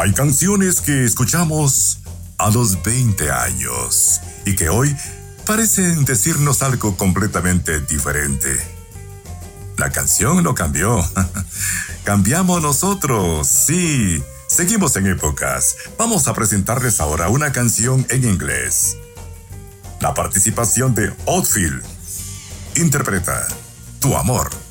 Hay canciones que escuchamos a los 20 años y que hoy parecen decirnos algo completamente diferente. La canción no cambió. Cambiamos nosotros, sí. Seguimos en épocas. Vamos a presentarles ahora una canción en inglés. La participación de Oldfield interpreta Tu Amor.